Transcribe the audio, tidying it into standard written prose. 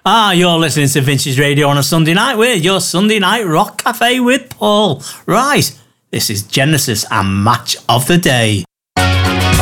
You're listening to Vintage Radio on a Sunday night with your Sunday Night Rock Cafe with Paul. Right, this is Genesis and Match of the Day.